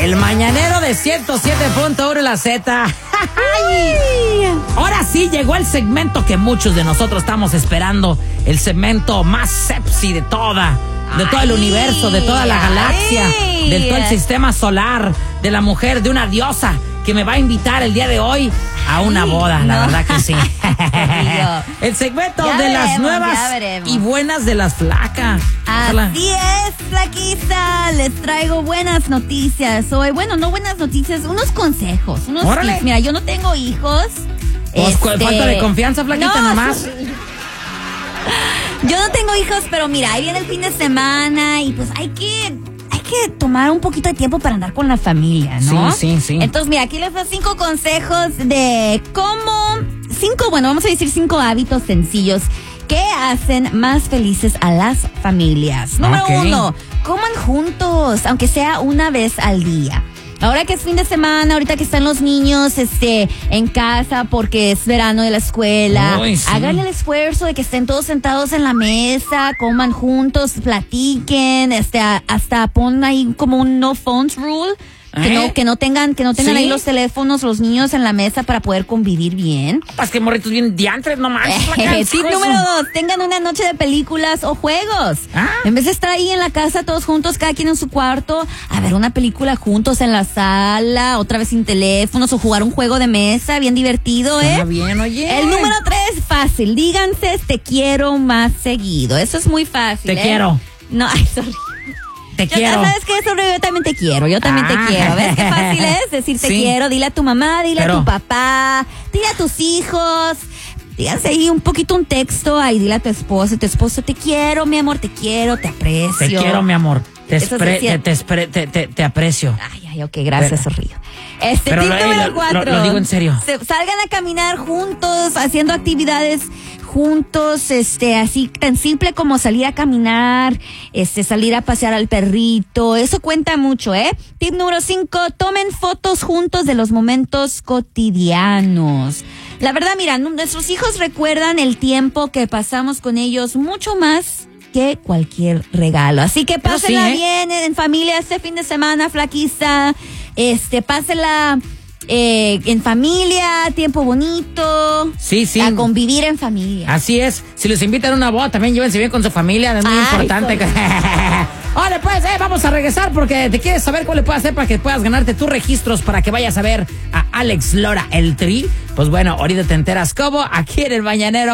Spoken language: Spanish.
El mañanero de 107.1 la Z. Ahora sí llegó el segmento que muchos de nosotros estamos esperando. El segmento más sexy de todo el universo, de toda la galaxia, de todo el sistema solar, de la mujer, de una diosa que me va a invitar el día de hoy a una boda, la verdad que sí. El segmento de las nuevas y buenas de las flacas. Así es, flaquita. Les traigo buenas noticias hoy. Bueno, no buenas noticias, unos consejos, unos tips. Mira, yo no tengo hijos. Pues, falta de confianza, flaquita, nomás. Yo no tengo hijos, pero mira, ahí viene el fin de semana y pues hay que tomar un poquito de tiempo para andar con la familia, ¿no? Sí. Entonces, mira, aquí les doy 5 consejos de vamos a decir 5 hábitos sencillos que hacen más felices a las familias. Número 1, coman juntos, aunque sea una vez al día. Ahora que es fin de semana, ahorita que están los niños en casa porque es verano de la escuela, háganle el esfuerzo de que estén todos sentados en la mesa, coman juntos, platiquen, hasta pon ahí como un no phones rule. Que no tengan ahí los teléfonos, los niños en la mesa para poder convivir bien. Pues que morritos bien diantres, no manches. Tip número 2, tengan una noche de películas o juegos. En vez de estar ahí en la casa todos juntos, cada quien en su cuarto, a ver una película juntos en la sala, otra vez sin teléfonos, o jugar un juego de mesa bien divertido, Está bien, oye. El número 3, fácil, díganse te quiero más seguido. Eso es muy fácil. Te quiero. No, ay, sorry. Te quiero. ¿Sabes qué? Yo también te quiero. ¿Ves qué fácil es decir te quiero? Dile a tu mamá, dile a tu papá, dile a tus hijos. Díganse ahí un texto, ahí dile a tu esposo, te quiero, mi amor, te quiero, te aprecio. Te quiero, mi amor. Te aprecio. Ay, ok, gracias, Zorrillo. Tip número 4. Lo digo en serio. Salgan a caminar juntos, haciendo actividades juntos, así tan simple como salir a caminar, salir a pasear al perrito, eso cuenta mucho, Tip número 5, tomen fotos juntos de los momentos cotidianos. La verdad, mira, nuestros hijos recuerdan el tiempo que pasamos con ellos mucho más que cualquier regalo. Así que pásenla bien en familia este fin de semana, flaquiza. Pásenla en familia, tiempo bonito. Sí. A convivir en familia. Así es. Si les invitan a una boda, también llévense bien con su familia. Es muy importante. Órale, pues, vamos a regresar porque te quieres saber cuál le puedes hacer para que puedas ganarte tus registros para que vayas a ver a Alex Lora, el Tri. Pues bueno, ahorita te enteras cómo aquí en El Mañanero.